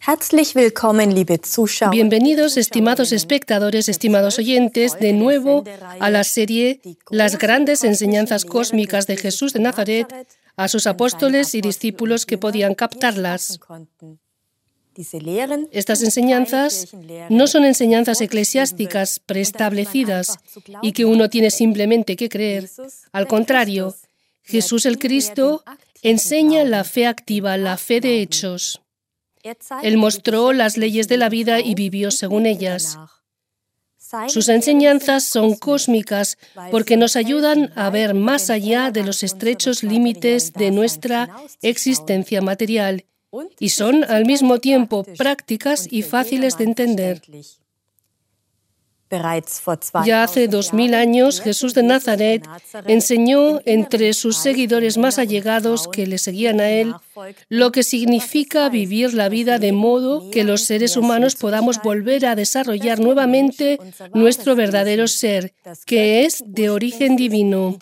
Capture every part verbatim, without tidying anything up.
Herzlich willkommen, liebe Zuschauer. Bienvenidos, estimados espectadores, estimados oyentes, de nuevo a la serie Las grandes enseñanzas cósmicas de Jesús de Nazaret a sus apóstoles y discípulos que podían captarlas. Estas enseñanzas no son enseñanzas eclesiásticas preestablecidas y que uno tiene simplemente que creer. Al contrario, Jesús el Cristo enseña la fe activa, la fe de hechos. Él mostró las leyes de la vida y vivió según ellas. Sus enseñanzas son cósmicas porque nos ayudan a ver más allá de los estrechos límites de nuestra existencia material y son al mismo tiempo prácticas y fáciles de entender. Ya hace dos mil años, Jesús de Nazaret enseñó entre sus seguidores más allegados que le seguían a él lo que significa vivir la vida de modo que los seres humanos podamos volver a desarrollar nuevamente nuestro verdadero ser, que es de origen divino.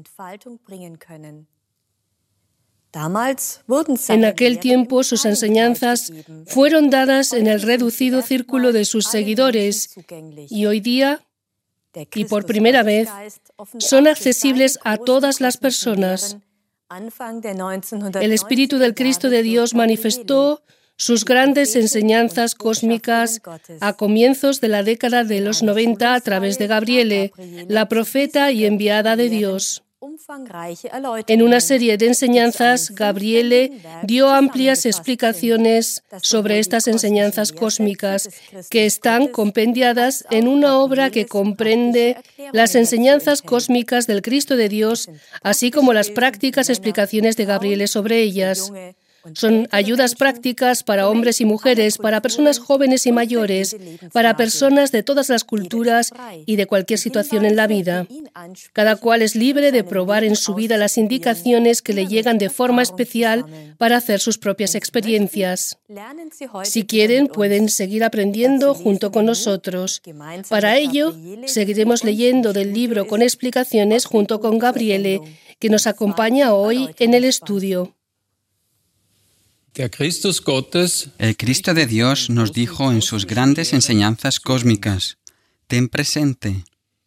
En aquel tiempo sus enseñanzas fueron dadas en el reducido círculo de sus seguidores y hoy día, y por primera vez, son accesibles a todas las personas. El Espíritu del Cristo de Dios manifestó sus grandes enseñanzas cósmicas a comienzos de la década de los noventa a través de Gabriele, la profeta y enviada de Dios. En una serie de enseñanzas, Gabriele dio amplias explicaciones sobre estas enseñanzas cósmicas que están compendiadas en una obra que comprende las enseñanzas cósmicas del Cristo de Dios, así como las prácticas explicaciones de Gabriele sobre ellas. Son ayudas prácticas para hombres y mujeres, para personas jóvenes y mayores, para personas de todas las culturas y de cualquier situación en la vida. Cada cual es libre de probar en su vida las indicaciones que le llegan de forma especial para hacer sus propias experiencias. Si quieren, pueden seguir aprendiendo junto con nosotros. Para ello, seguiremos leyendo del libro con explicaciones junto con Gabriele, que nos acompaña hoy en el estudio. El Cristo de Dios nos dijo en sus grandes enseñanzas cósmicas: ten presente,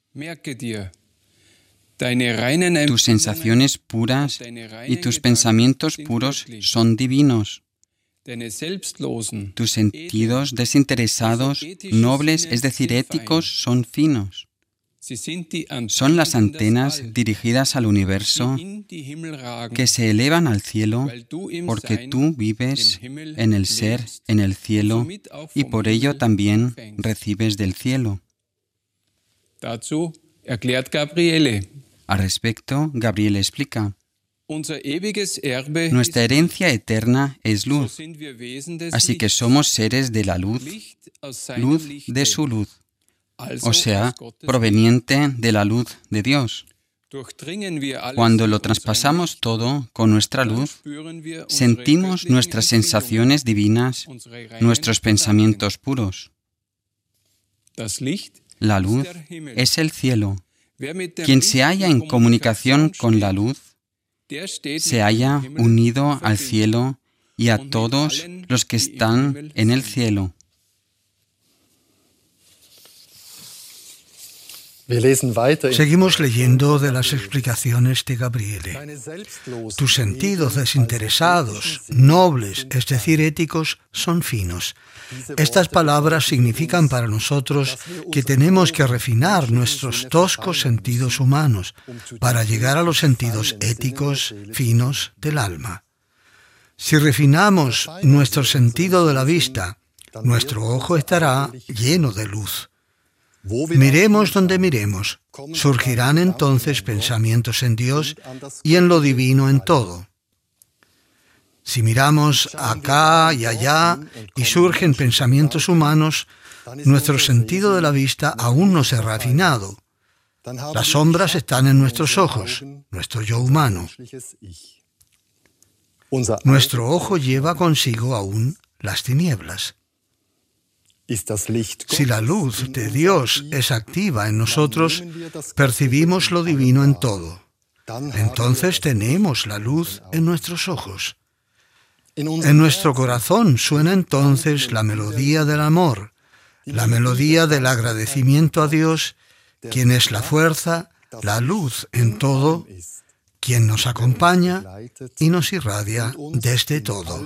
tus sensaciones puras y tus pensamientos puros son divinos. Tus sentidos desinteresados, nobles, es decir, éticos, son finos. Son las antenas dirigidas al universo que se elevan al cielo porque tú vives en el ser, en el cielo, y por ello también recibes del cielo. Al respecto, Gabriele explica: nuestra herencia eterna es luz, así que somos seres de la luz, luz de su luz. O sea, proveniente de la luz de Dios. Cuando lo traspasamos todo con nuestra luz, sentimos nuestras sensaciones divinas, nuestros pensamientos puros. La luz es el cielo. Quien se halla en comunicación con la luz, se halla unido al cielo y a todos los que están en el cielo. Seguimos leyendo de las explicaciones de Gabriele. Tus sentidos desinteresados, nobles, es decir, éticos, son finos. Estas palabras significan para nosotros que tenemos que refinar nuestros toscos sentidos humanos para llegar a los sentidos éticos, finos del alma. Si refinamos nuestro sentido de la vista, nuestro ojo estará lleno de luz. Miremos donde miremos, surgirán entonces pensamientos en Dios y en lo divino en todo. Si miramos acá y allá y surgen pensamientos humanos, nuestro sentido de la vista aún no se ha refinado. Las sombras están en nuestros ojos, nuestro yo humano. Nuestro ojo lleva consigo aún las tinieblas. Si la luz de Dios es activa en nosotros, percibimos lo divino en todo. Entonces tenemos la luz en nuestros ojos. En nuestro corazón suena entonces la melodía del amor, la melodía del agradecimiento a Dios, quien es la fuerza, la luz en todo, quien nos acompaña y nos irradia desde todo.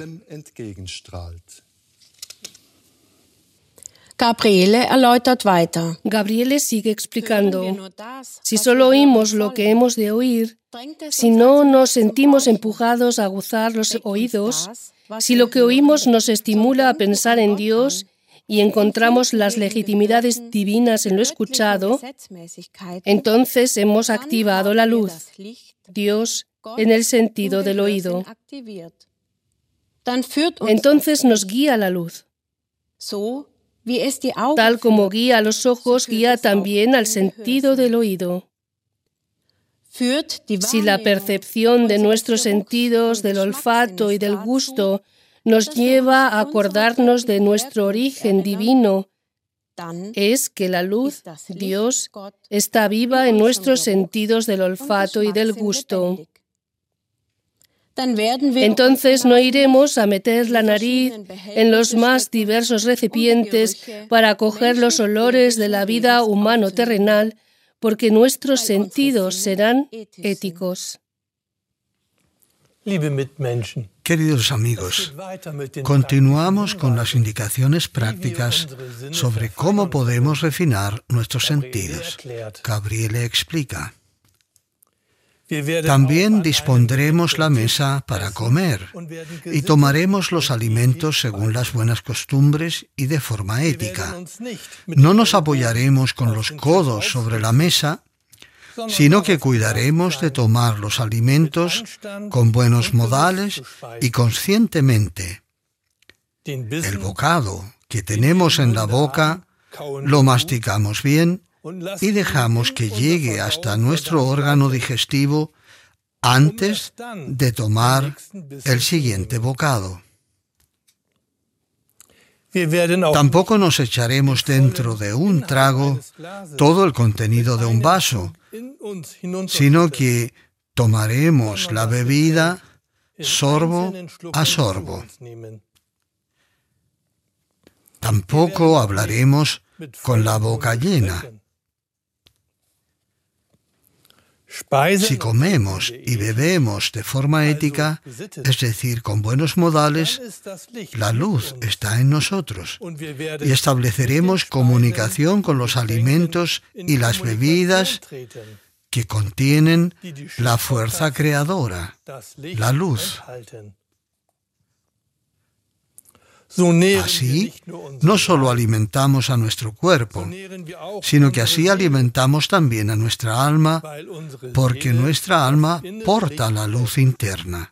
Gabriele erläutert weiter. Gabriele sigue explicando. Si solo oímos lo que hemos de oír, si no nos sentimos empujados a aguzar los oídos, si lo que oímos nos estimula a pensar en Dios y encontramos las legitimidades divinas en lo escuchado, entonces hemos activado la luz, Dios en el sentido del oído. Entonces nos guía la luz. Tal como guía a los ojos, guía también al sentido del oído. Si la percepción de nuestros sentidos, del olfato y del gusto, nos lleva a acordarnos de nuestro origen divino, es que la luz, Dios, está viva en nuestros sentidos del olfato y del gusto. Entonces no iremos a meter la nariz en los más diversos recipientes para acoger los olores de la vida humano-terrenal, porque nuestros sentidos serán éticos. Queridos amigos, continuamos con las indicaciones prácticas sobre cómo podemos refinar nuestros sentidos. Gabriele explica. También dispondremos la mesa para comer y tomaremos los alimentos según las buenas costumbres y de forma ética. No nos apoyaremos con los codos sobre la mesa, sino que cuidaremos de tomar los alimentos con buenos modales y conscientemente. El bocado que tenemos en la boca lo masticamos bien y dejamos que llegue hasta nuestro órgano digestivo antes de tomar el siguiente bocado. Tampoco nos echaremos dentro de un trago todo el contenido de un vaso, sino que tomaremos la bebida sorbo a sorbo. Tampoco hablaremos con la boca llena. Si comemos y bebemos de forma ética, es decir, con buenos modales, la luz está en nosotros y estableceremos comunicación con los alimentos y las bebidas que contienen la fuerza creadora, la luz. Así, no solo alimentamos a nuestro cuerpo, sino que así alimentamos también a nuestra alma, porque nuestra alma porta la luz interna.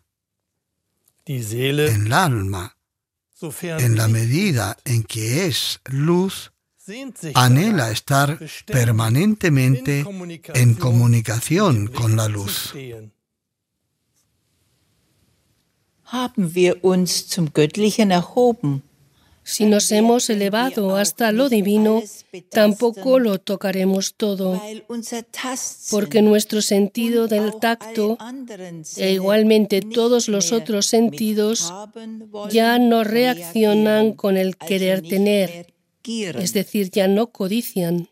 En el alma, en la medida en que es luz, anhela estar permanentemente en comunicación con la luz. Haben wir uns zum Göttlichen erhoben. Si nos hemos elevado hasta lo divino, tampoco lo tocaremos todo, porque nuestro sentido del tacto, e igualmente todos los otros sentidos, ya no reaccionan con el querer tener, es decir, ya no codician.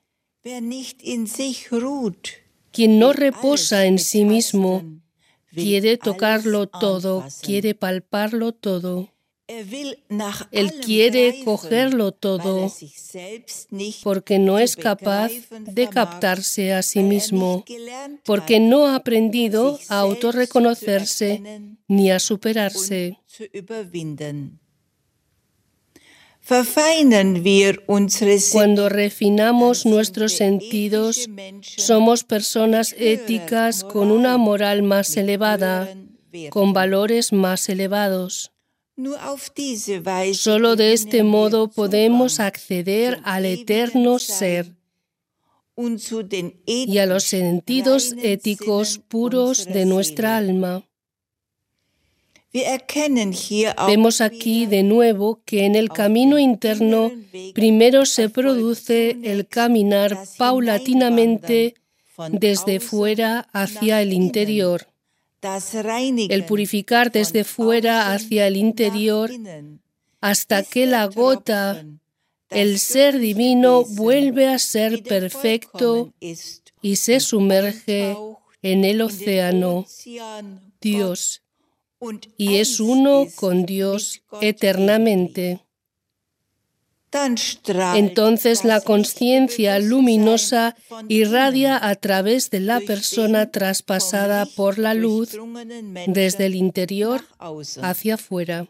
Quien no reposa en sí mismo, quiere tocarlo todo, quiere palparlo todo. Él quiere cogerlo todo, porque no es capaz de captarse a sí mismo, porque no ha aprendido a autorreconocerse ni a superarse. Cuando refinamos nuestros sentidos, somos personas éticas con una moral más elevada, con valores más elevados. Solo de este modo podemos acceder al eterno ser y a los sentidos éticos puros de nuestra alma. Vemos aquí de nuevo que en el camino interno primero se produce el caminar paulatinamente desde fuera hacia el interior. el purificar desde fuera hacia el interior, hasta que la gota, el ser divino, vuelve a ser perfecto y se sumerge en el océano, Dios, y es uno con Dios eternamente. Entonces la conciencia luminosa irradia a través de la persona traspasada por la luz desde el interior hacia afuera.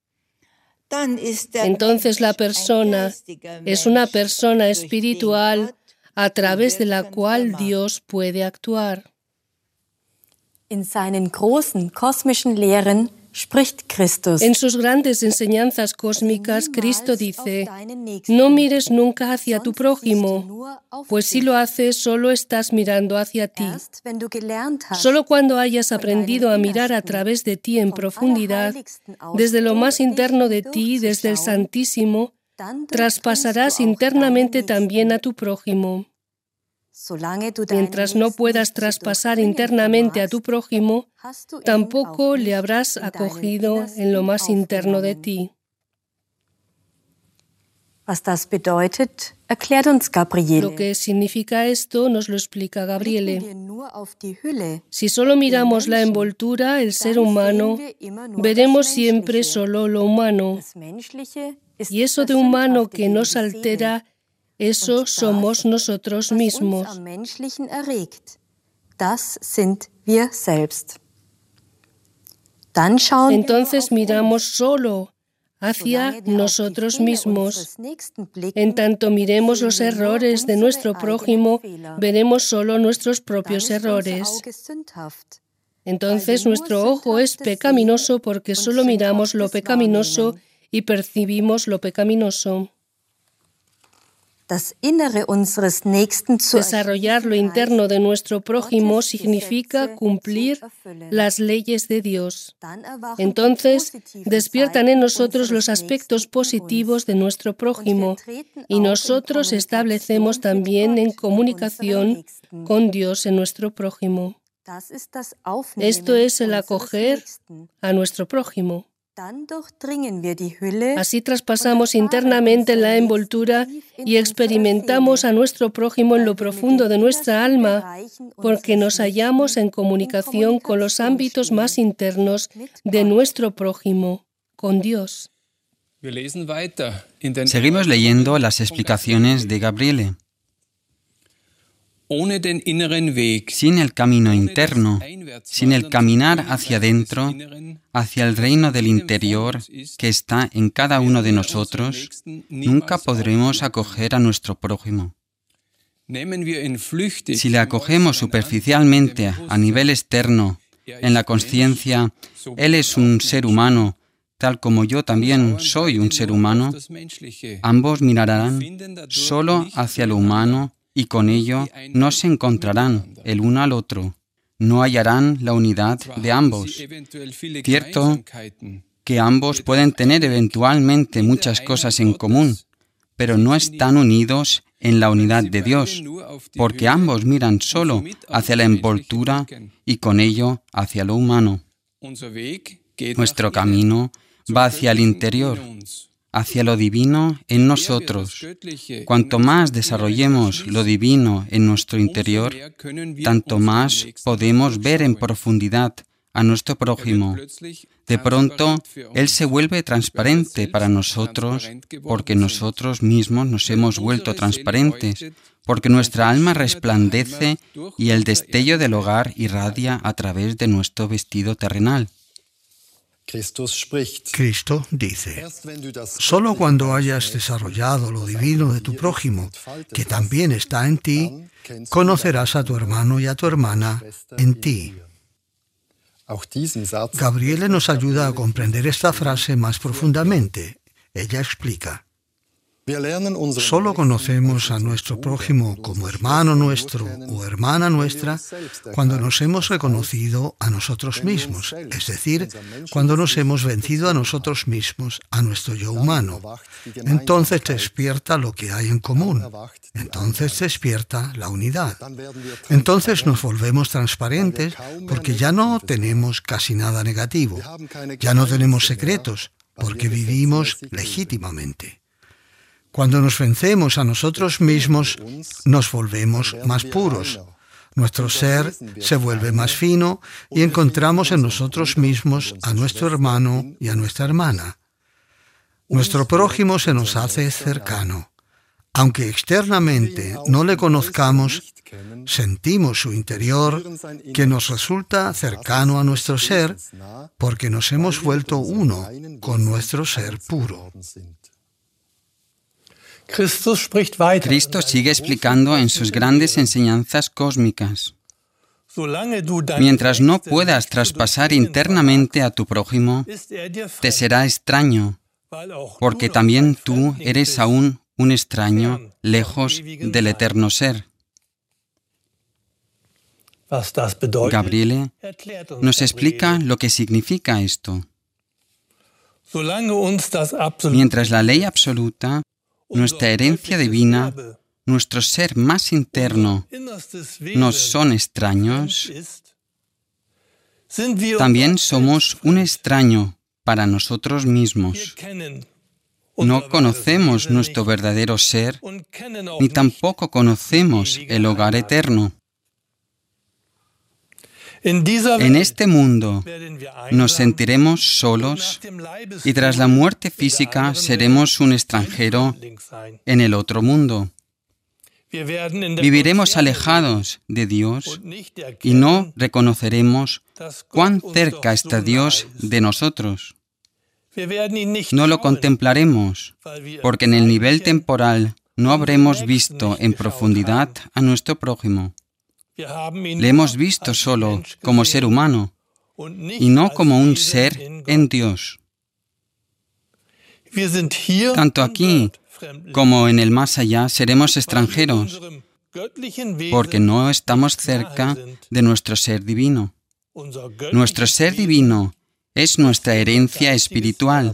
Entonces la persona es una persona espiritual a través de la cual Dios puede actuar. In seinen großen kosmischen Lehren spricht Christus. En sus grandes enseñanzas cósmicas, Cristo dice: no mires nunca hacia tu prójimo, pues si lo haces, solo estás mirando hacia ti. Solo cuando hayas aprendido a mirar a través de ti en profundidad, desde lo más interno de ti, desde el Santísimo, traspasarás internamente también a tu prójimo. Mientras no puedas traspasar internamente a tu prójimo, tampoco le habrás acogido en lo más interno de ti. Was das bedeutet, erklärt uns Gabriele. Lo que significa esto nos lo explica Gabriele. Si solo miramos la envoltura, el ser humano, veremos siempre solo lo humano. Y eso de humano que nos altera, eso somos nosotros mismos. Entonces miramos solo hacia nosotros mismos. En tanto miremos los errores de nuestro prójimo, veremos solo nuestros propios errores. Entonces nuestro ojo es pecaminoso porque solo miramos lo pecaminoso y percibimos lo pecaminoso. Desarrollar lo interno de nuestro prójimo significa cumplir las leyes de Dios. Entonces, despiertan en nosotros los aspectos positivos de nuestro prójimo y nosotros establecemos también en comunicación con Dios en nuestro prójimo. Esto es el acoger a nuestro prójimo. Así traspasamos internamente la envoltura y experimentamos a nuestro prójimo en lo profundo de nuestra alma, porque nos hallamos en comunicación con los ámbitos más internos de nuestro prójimo, con Dios. Seguimos leyendo las explicaciones de Gabriele. Sin el camino interno, sin el caminar hacia adentro, hacia el reino del interior que está en cada uno de nosotros, nunca podremos acoger a nuestro prójimo. Si le acogemos superficialmente a nivel externo, en la conciencia, él es un ser humano, tal como yo también soy un ser humano, ambos mirarán solo hacia lo humano y con ello no se encontrarán el uno al otro, no hallarán la unidad de ambos. Cierto que ambos pueden tener eventualmente muchas cosas en común, pero no están unidos en la unidad de Dios, porque ambos miran solo hacia la envoltura y con ello hacia lo humano. Nuestro camino va hacia el interior, hacia lo divino en nosotros. Cuanto más desarrollemos lo divino en nuestro interior, tanto más podemos ver en profundidad a nuestro prójimo. De pronto, Él se vuelve transparente para nosotros porque nosotros mismos nos hemos vuelto transparentes, porque nuestra alma resplandece y el destello del hogar irradia a través de nuestro vestido terrenal. Cristo dice: solo cuando hayas desarrollado lo divino de tu prójimo, que también está en ti, conocerás a tu hermano y a tu hermana en ti. Gabriele nos ayuda a comprender esta frase más profundamente. Ella explica: Solo conocemos a nuestro prójimo como hermano nuestro o hermana nuestra cuando nos hemos reconocido a nosotros mismos, es decir, cuando nos hemos vencido a nosotros mismos, a nuestro yo humano. Entonces despierta lo que hay en común. Entonces despierta la unidad. Entonces nos volvemos transparentes porque ya no tenemos casi nada negativo. Ya no tenemos secretos porque vivimos legítimamente. Cuando nos vencemos a nosotros mismos, nos volvemos más puros. Nuestro ser se vuelve más fino y encontramos en nosotros mismos a nuestro hermano y a nuestra hermana. Nuestro prójimo se nos hace cercano. Aunque externamente no le conozcamos, sentimos su interior que nos resulta cercano a nuestro ser porque nos hemos vuelto uno con nuestro ser puro. Cristo sigue explicando en sus grandes enseñanzas cósmicas. Mientras no puedas traspasar internamente a tu prójimo, te será extraño, porque también tú eres aún un extraño lejos del eterno ser. Gabriele nos explica lo que significa esto. Mientras la ley absoluta, nuestra herencia divina, nuestro ser más interno, nos son extraños, también somos un extraño para nosotros mismos. No conocemos nuestro verdadero ser, ni tampoco conocemos el hogar eterno. En este mundo nos sentiremos solos y tras la muerte física seremos un extranjero en el otro mundo. Viviremos alejados de Dios y no reconoceremos cuán cerca está Dios de nosotros. No lo contemplaremos porque en el nivel temporal no habremos visto en profundidad a nuestro prójimo. Le hemos visto solo como ser humano y no como un ser en Dios. Tanto aquí como en el más allá seremos extranjeros porque no estamos cerca de nuestro ser divino. Nuestro ser divino es nuestra herencia espiritual.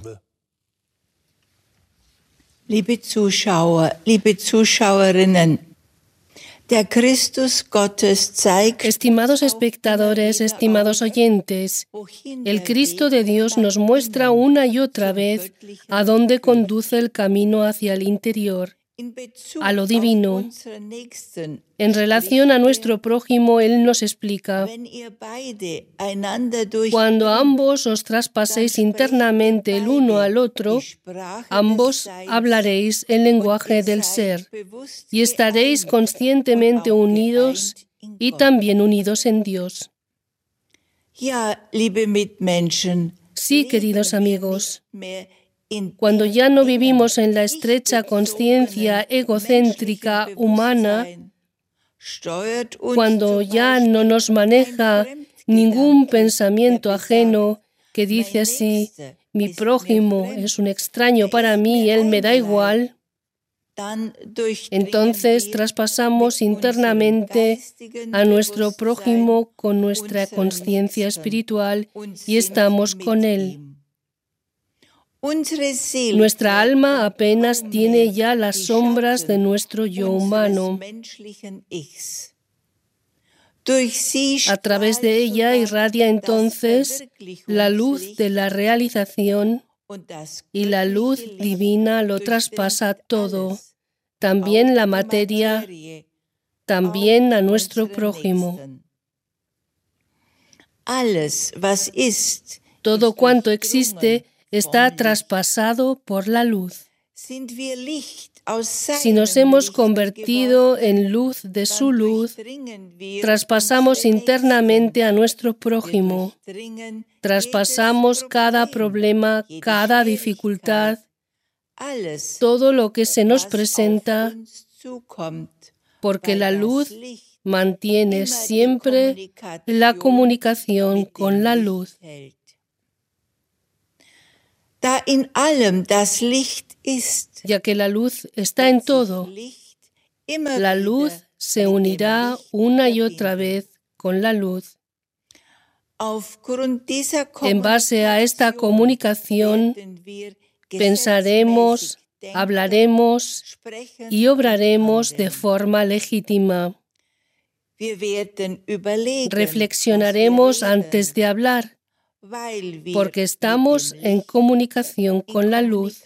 Liebe Zuschauer, liebe Zuschauerinnen, der Christus Gottes zeigt, Estimados espectadores, estimados oyentes, el Cristo de Dios nos muestra una y otra vez a dónde conduce el camino hacia el interior, a lo divino. En relación a nuestro prójimo, Él nos explica: cuando ambos os traspaséis internamente el uno al otro, ambos hablaréis el lenguaje del ser y estaréis conscientemente unidos y también unidos en Dios. Sí, queridos amigos, cuando ya no vivimos en la estrecha conciencia egocéntrica humana, cuando ya no nos maneja ningún pensamiento ajeno que dice así: mi prójimo es un extraño para mí y él me da igual, entonces traspasamos internamente a nuestro prójimo con nuestra conciencia espiritual y estamos con él. Nuestra alma apenas tiene ya las sombras de nuestro yo humano. A través de ella irradia entonces la luz de la realización y la luz divina lo traspasa todo, también la materia, también a nuestro prójimo. Todo cuanto existe está traspasado por la luz. Si nos hemos convertido en luz de su luz, traspasamos internamente a nuestro prójimo, traspasamos cada problema, cada dificultad, todo lo que se nos presenta, porque la luz mantiene siempre la comunicación con la luz. ya que la luz está en todo. La luz se unirá una y otra vez con la luz. En base a esta comunicación, pensaremos, hablaremos y obraremos de forma legítima. Reflexionaremos antes de hablar, porque estamos en comunicación con la luz.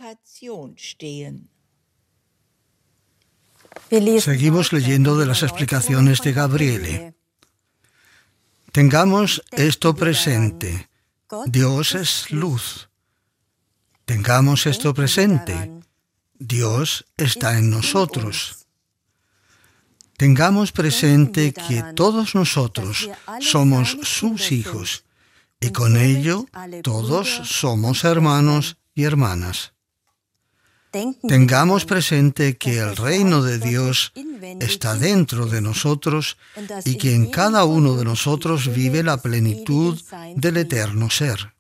Seguimos leyendo de las explicaciones de Gabriele. Tengamos esto presente. Dios es luz. Tengamos esto presente. Dios está en nosotros. Tengamos presente que todos nosotros somos sus hijos y con ello todos somos hermanos y hermanas. Tengamos presente que el reino de Dios está dentro de nosotros y que en cada uno de nosotros vive la plenitud del eterno ser.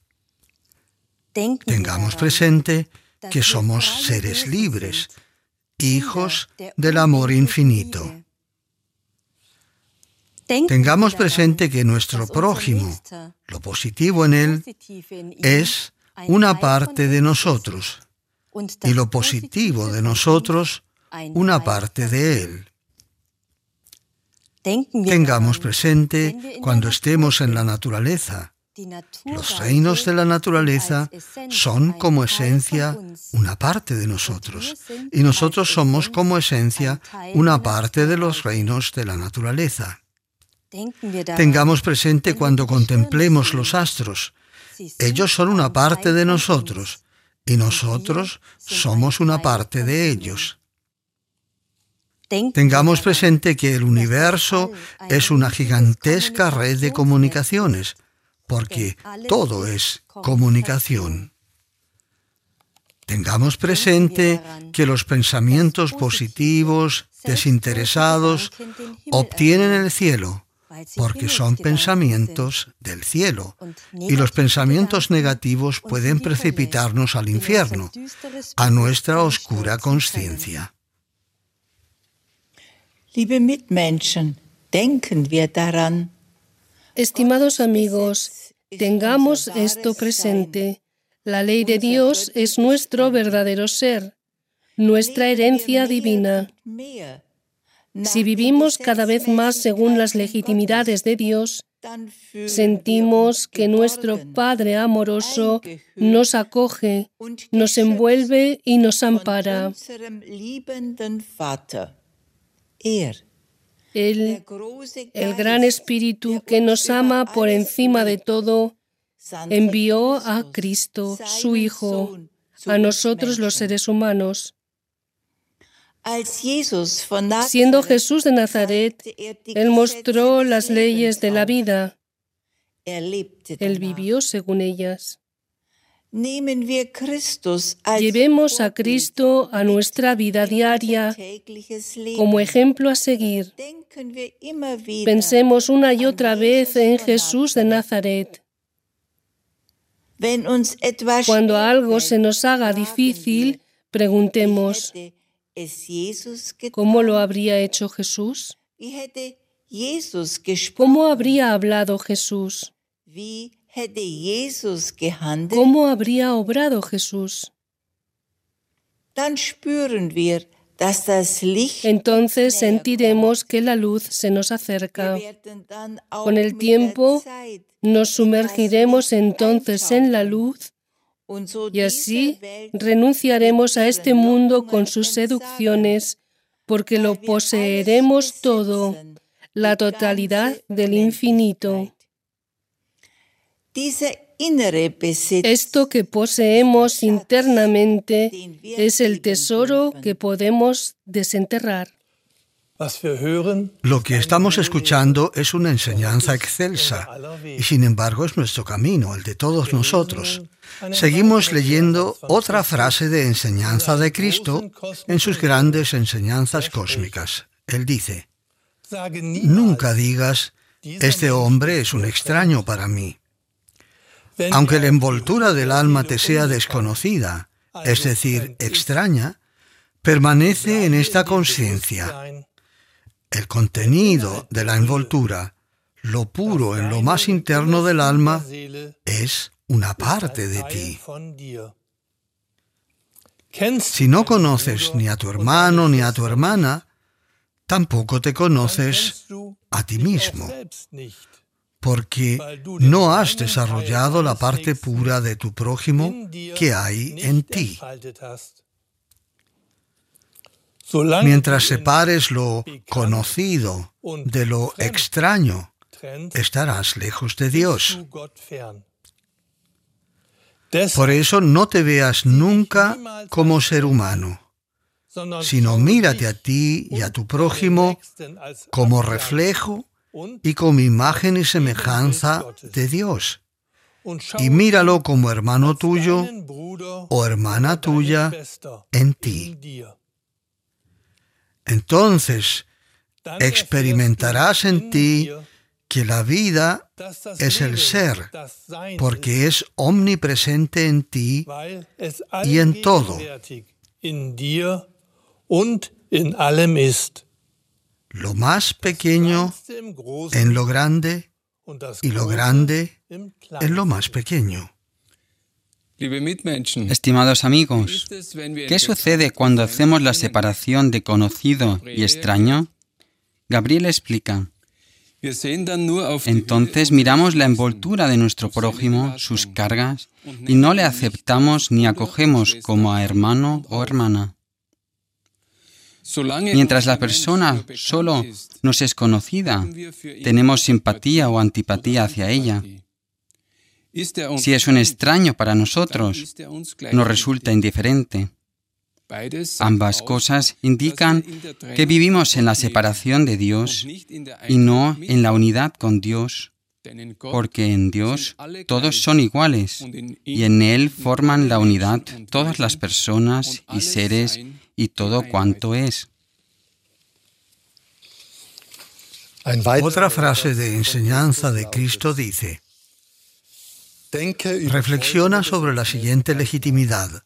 Tengamos presente que somos seres libres, hijos del amor infinito. Tengamos presente que nuestro prójimo, lo positivo en él, es una parte de nosotros, y lo positivo de nosotros, una parte de él. Tengamos presente cuando estemos en la naturaleza. Los reinos de la naturaleza son como esencia una parte de nosotros, y nosotros somos como esencia una parte de los reinos de la naturaleza. Tengamos presente cuando contemplemos los astros. Ellos son una parte de nosotros, y nosotros somos una parte de ellos. Tengamos presente que el universo es una gigantesca red de comunicaciones, porque todo es comunicación. Tengamos presente que los pensamientos positivos, desinteresados, obtienen el cielo, porque son pensamientos del cielo, y los pensamientos negativos pueden precipitarnos al infierno, a nuestra oscura conciencia. Liebe Mitmenschen, denken wir daran. Estimados amigos, tengamos esto presente. La ley de Dios es nuestro verdadero ser, nuestra herencia divina. Si vivimos cada vez más según las legitimidades de Dios, sentimos que nuestro Padre amoroso nos acoge, nos envuelve y nos ampara. Él, el gran Espíritu que nos ama por encima de todo, envió a Cristo, su Hijo, a nosotros los seres humanos. Siendo Jesús de Nazaret, Él mostró las leyes de la vida. Él vivió según ellas. Llevemos a Cristo a nuestra vida diaria como ejemplo a seguir. Pensemos una y otra vez en Jesús de Nazaret. Cuando algo se nos haga difícil, preguntemos, ¿cómo lo habría hecho Jesús? ¿Cómo habría hablado Jesús? ¿Cómo habría obrado Jesús? Entonces sentiremos que la luz se nos acerca. Con el tiempo nos sumergiremos entonces en la luz y así renunciaremos a este mundo con sus seducciones, porque lo poseeremos todo, la totalidad del infinito. Esto que poseemos internamente es el tesoro que podemos desenterrar. Lo que estamos escuchando es una enseñanza excelsa, y sin embargo es nuestro camino, el de todos nosotros. Seguimos leyendo otra frase de enseñanza de Cristo en sus grandes enseñanzas cósmicas. Él dice, nunca digas, este hombre es un extraño para mí. Aunque la envoltura del alma te sea desconocida, es decir, extraña, permanece en esta conciencia. El contenido de la envoltura, lo puro en lo más interno del alma, es una parte de ti. Si no conoces ni a tu hermano ni a tu hermana, tampoco te conoces a ti mismo, porque no has desarrollado la parte pura de tu prójimo que hay en ti. Mientras separes lo conocido de lo extraño, estarás lejos de Dios. Por eso no te veas nunca como ser humano, sino mírate a ti y a tu prójimo como reflejo y como imagen y semejanza de Dios. Y míralo como hermano tuyo o hermana tuya en ti. Entonces experimentarás en ti que la vida es el ser, porque es omnipresente en ti y en todo. Lo más pequeño en lo grande y lo grande en lo más pequeño. Estimados amigos, ¿qué sucede cuando hacemos la separación de conocido y extraño? Gabriel explica. Entonces miramos la envoltura de nuestro prójimo, sus cargas, y no le aceptamos ni acogemos como a hermano o hermana. Mientras la persona solo nos es conocida, tenemos simpatía o antipatía hacia ella. Si es un extraño para nosotros, nos resulta indiferente. Ambas cosas indican que vivimos en la separación de Dios y no en la unidad con Dios, porque en Dios todos son iguales y en Él forman la unidad todas las personas y seres y todo cuanto es. Otra frase de enseñanza de Cristo dice: reflexiona sobre la siguiente legitimidad.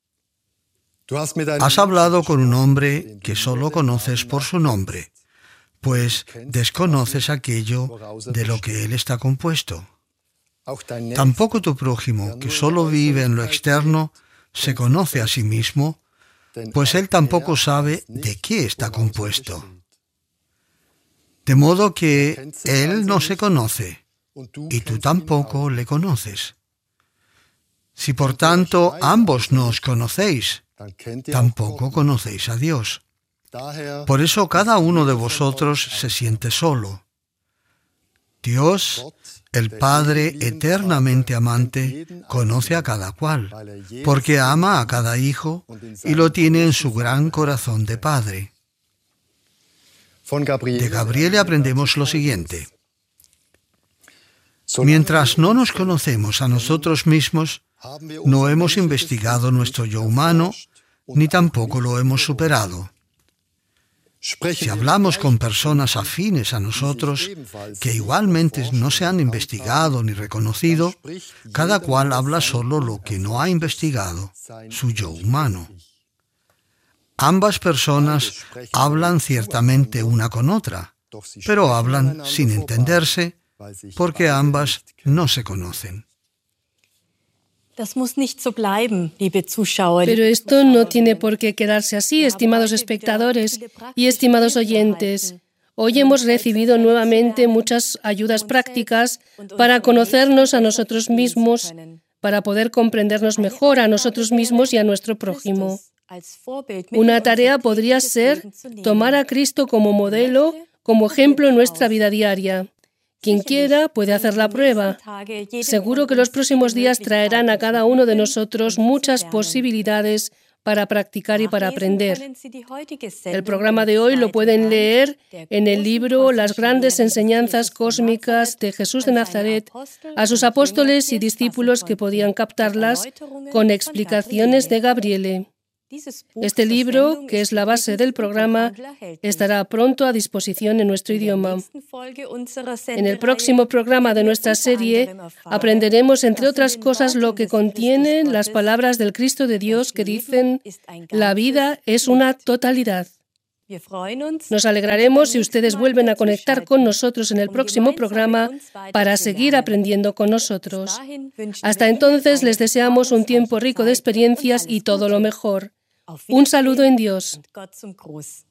Has hablado con un hombre que solo conoces por su nombre, pues desconoces aquello de lo que él está compuesto. Tampoco tu prójimo, que solo vive en lo externo, se conoce a sí mismo, pues él tampoco sabe de qué está compuesto. De modo que él no se conoce, y tú tampoco le conoces. Si por tanto ambos no os conocéis, tampoco conocéis a Dios. Por eso cada uno de vosotros se siente solo. Dios, el Padre eternamente amante, conoce a cada cual, porque ama a cada hijo y lo tiene en su gran corazón de Padre. De Gabriele aprendemos lo siguiente. Mientras no nos conocemos a nosotros mismos, no hemos investigado nuestro yo humano, ni tampoco lo hemos superado. Si hablamos con personas afines a nosotros, que igualmente no se han investigado ni reconocido, cada cual habla solo lo que no ha investigado, su yo humano. Ambas personas hablan ciertamente una con otra, pero hablan sin entenderse, porque ambas no se conocen. Pero esto no tiene por qué quedarse así, estimados espectadores y estimados oyentes. Hoy hemos recibido nuevamente muchas ayudas prácticas para conocernos a nosotros mismos, para poder comprendernos mejor a nosotros mismos y a nuestro prójimo. Una tarea podría ser tomar a Cristo como modelo, como ejemplo en nuestra vida diaria. Quien quiera puede hacer la prueba. Seguro que los próximos días traerán a cada uno de nosotros muchas posibilidades para practicar y para aprender. El programa de hoy lo pueden leer en el libro Las grandes enseñanzas cósmicas de Jesús de Nazaret a sus apóstoles y discípulos que podían captarlas con explicaciones de Gabriele. Este libro, que es la base del programa, estará pronto a disposición en nuestro idioma. En el próximo programa de nuestra serie aprenderemos, entre otras cosas, lo que contienen las palabras del Cristo de Dios que dicen: la vida es una totalidad. Nos alegraremos si ustedes vuelven a conectar con nosotros en el próximo programa para seguir aprendiendo con nosotros. Hasta entonces les deseamos un tiempo rico de experiencias y todo lo mejor. Un saludo en Dios.